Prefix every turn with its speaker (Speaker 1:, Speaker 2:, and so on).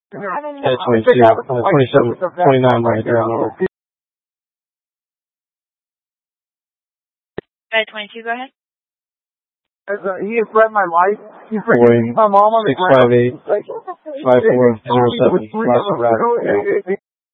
Speaker 1: At 22, 27, 29 right there.
Speaker 2: At 22, go ahead.
Speaker 3: He has threatened my life. He's threatening my mom on the ground.
Speaker 1: 658 5407.